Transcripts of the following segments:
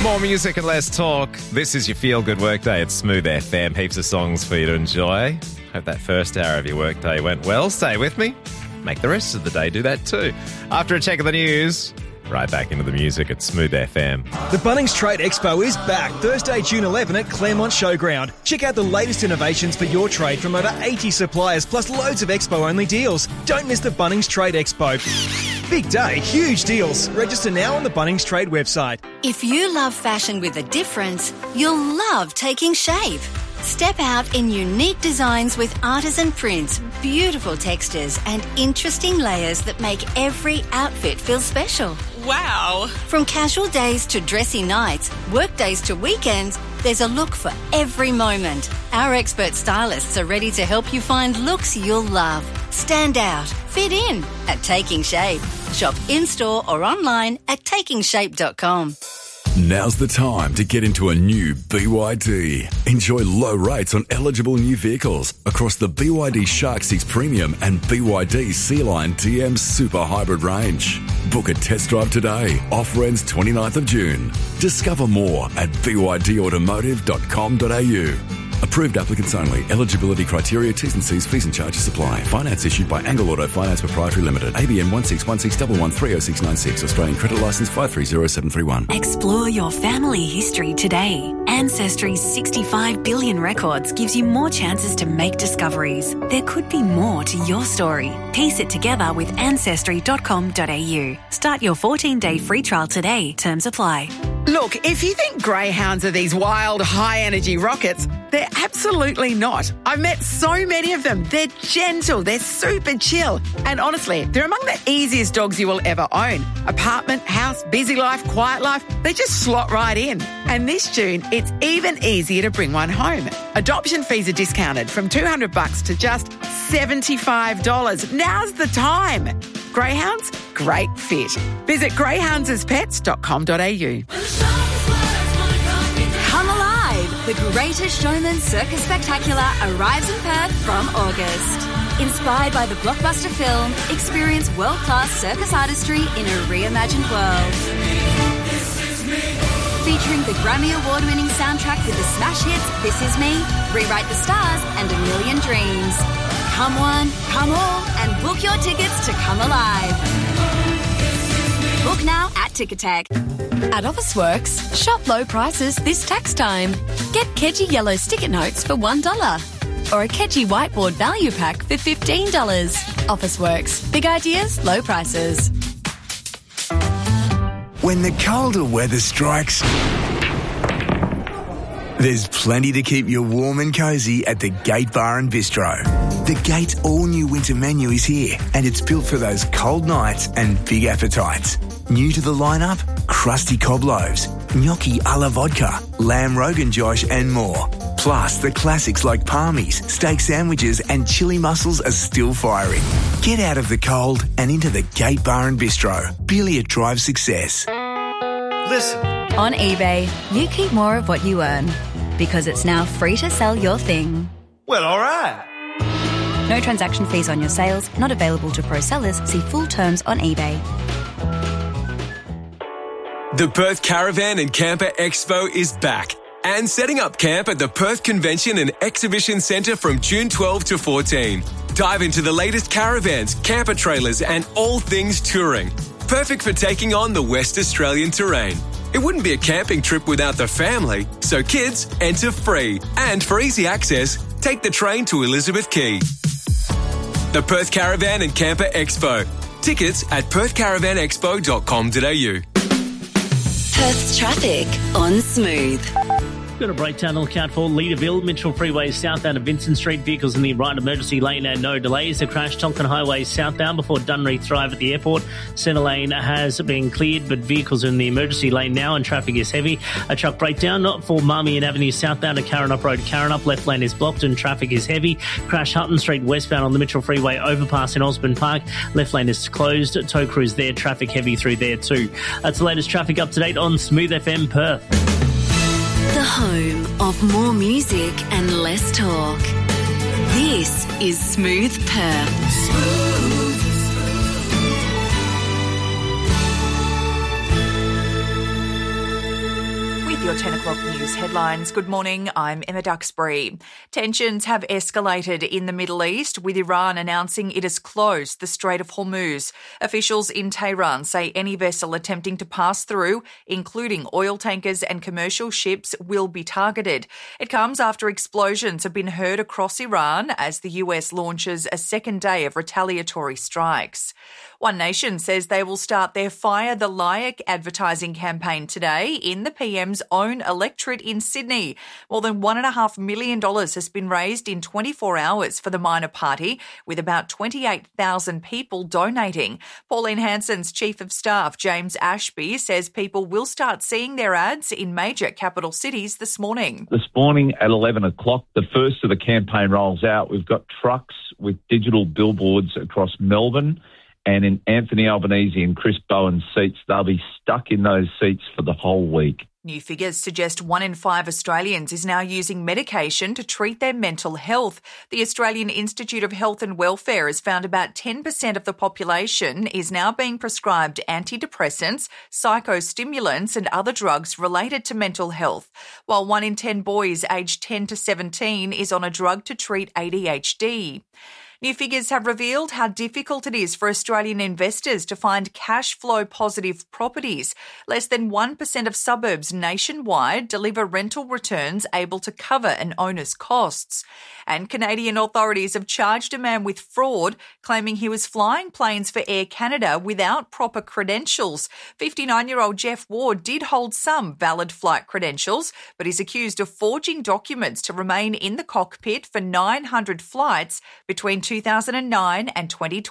More music and less talk. This is your feel-good workday at Smooth FM. Heaps of songs for you to enjoy. Hope that first hour of your workday went well. Stay with me. Make the rest of the day do that too. After a check of the news, right back into the music at Smooth FM. The Bunnings Trade Expo is back Thursday, June 11 at Claremont Showground. Check out the latest innovations for your trade from over 80 suppliers, plus loads of Expo-only deals. Don't miss the Bunnings Trade Expo. Big day, huge deals. Register now on the Bunnings Trade website. If you love fashion with a difference, you'll love Taking Shape. Step out in unique designs with artisan prints, beautiful textures and interesting layers that make every outfit feel special. Wow! From casual days to dressy nights, work days to weekends, there's a look for every moment. Our expert stylists are ready to help you find looks you'll love. Stand out, fit in at Taking Shape. Shop in-store or online at takingshape.com. Now's the time to get into a new BYD. Enjoy low rates on eligible new vehicles across the BYD Shark 6 Premium and BYD Sea Line DM Super Hybrid range. Book a test drive today. Offer ends 29th of June. Discover more at bydautomotive.com.au. Approved applicants only. Eligibility criteria, T's and C's, fees and charges apply. Finance issued by Angle Auto Finance Proprietary Limited. ABN 161611130696. Australian Credit Licence 530731. Explore your family history today. Ancestry's 65 billion records gives you more chances to make discoveries. There could be more to your story. Piece it together with ancestry.com.au. Start your 14-day free trial today. Terms apply. Look, if you think greyhounds are these wild, high-energy rockets, they're absolutely not. I've met so many of them. They're gentle, they're super chill, and honestly, they're among the easiest dogs you will ever own. Apartment, house, busy life, quiet life, they just slot right in. And this June, it's even easier to bring one home. Adoption fees are discounted from $200 to just $75. Now's the time. Greyhounds, great fit. Visit greyhoundsaspets.com.au. Come alive! The Greatest Showman Circus Spectacular arrives in Perth from August. Inspired by the blockbuster film, experience world-class circus artistry in a reimagined world. Featuring the Grammy Award-winning soundtrack with the smash hits This Is Me, Rewrite the Stars and A Million Dreams. Come one, come all, and book your tickets to Come Alive. Book now at Ticketek. At Officeworks, shop low prices this tax time. Get Kedgie Yellow sticker notes for $1 or a Kedgie Whiteboard Value Pack for $15. Officeworks. Big ideas, low prices. When the colder weather strikes, there's plenty to keep you warm and cosy at the Gate Bar and Bistro. The Gate's all-new winter menu is here, and it's built for those cold nights and big appetites. New to the lineup, crusty cob loaves, gnocchi a la vodka, lamb rogan josh and more. Plus, the classics like palmies, steak sandwiches and chili mussels are still firing. Get out of the cold and into the Gate Bar and Bistro. Belia drives success. Listen. On eBay, you keep more of what you earn because it's now free to sell your thing. Well, all right. No transaction fees on your sales, not available to pro sellers. See full terms on eBay. The Perth Caravan and Camper Expo is back and setting up camp at the Perth Convention and Exhibition Centre from June 12 to 14. Dive into the latest caravans, camper trailers and all things touring. Perfect for taking on the West Australian terrain. It wouldn't be a camping trip without the family, so kids enter free. And for easy access, take the train to Elizabeth Quay. The Perth Caravan and Camper Expo. Tickets at perthcaravanexpo.com.au. Perth's traffic on Smooth. Got a breakdown on account for Leederville, Mitchell Freeway southbound of Vincent Street. Vehicles in the right emergency lane and no delays. A crash Tonkin Highway southbound before Dunreath Drive at the airport. Centre lane has been cleared, but vehicles are in the emergency lane now and traffic is heavy. A truck breakdown for Marmion Avenue southbound at Karrinyup Road. Karrinyup left lane is blocked and traffic is heavy. Crash Hutton Street westbound on the Mitchell Freeway overpass in Osborne Park. Left lane is closed. Tow crews there. Traffic heavy through there too. That's the latest traffic up to date on Smooth FM Perth. The home of more music and less talk. This is Smooth Perth. Smooth. with your 10 o'clock news headlines. Good morning, I'm Emma Duxbury. Tensions have escalated in the Middle East, with Iran announcing it has closed the Strait of Hormuz. Officials in Tehran say any vessel attempting to pass through, including oil tankers and commercial ships, will be targeted. It comes after explosions have been heard across Iran as the US launches a second day of retaliatory strikes. One Nation says they will start their Fire the Layuk advertising campaign today in the PM's own electorate in Sydney. More than $1.5 million has been raised in 24 hours for the minor party, with about 28,000 people donating. Pauline Hanson's Chief of Staff, James Ashby, says people will start seeing their ads in major capital cities this morning. This morning at 11 o'clock, the first of the campaign rolls out. We've got trucks with digital billboards across Melbourne and in Anthony Albanese and Chris Bowen's seats. They'll be stuck in those seats for the whole week. New figures suggest 1 in 5 Australians is now using medication to treat their mental health. The Australian Institute of Health and Welfare has found about 10% of the population is now being prescribed antidepressants, psychostimulants and other drugs related to mental health, while 1 in 10 boys aged 10 to 17 is on a drug to treat ADHD. New figures have revealed how difficult it is for Australian investors to find cash flow positive properties. Less than 1% of suburbs nationwide deliver rental returns able to cover an owner's costs. And Canadian authorities have charged a man with fraud, claiming he was flying planes for Air Canada without proper credentials. 59-year-old Jeff Ward did hold some valid flight credentials, but is accused of forging documents to remain in the cockpit for 900 flights between 2009 and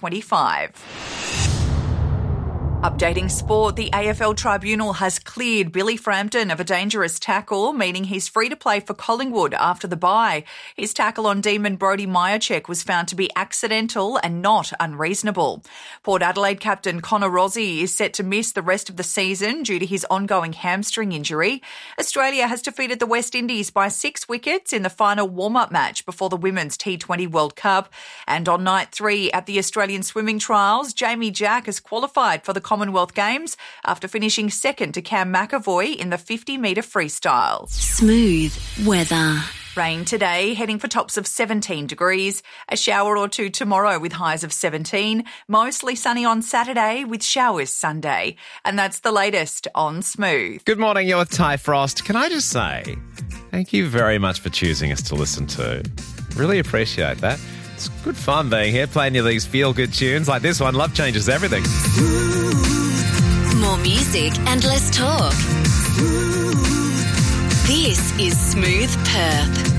2025. Updating sport, the AFL Tribunal has cleared Billy Frampton of a dangerous tackle, meaning he's free to play for Collingwood after the bye. His tackle on Demon Brody Myercheck was found to be accidental and not unreasonable. Port Adelaide captain Connor Rozzi is set to miss the rest of the season due to his ongoing hamstring injury. Australia has defeated the West Indies by 6 wickets in the final warm-up match before the Women's T20 World Cup. And on night 3 at the Australian swimming trials, Jamie Jack has qualified for the Commonwealth Games after finishing second to Cam McAvoy in the 50-metre freestyle. Smooth weather. Rain today, heading for tops of 17 degrees. A shower or two tomorrow with highs of 17. Mostly sunny on Saturday with showers Sunday. And that's the latest on Smooth. Good morning, you're with Ty Frost. Can I just say thank you very much for choosing us to listen to. Really appreciate that. It's good fun being here, playing you these feel-good tunes like this one. Love changes everything. More music and less talk. This is Smooth Perth.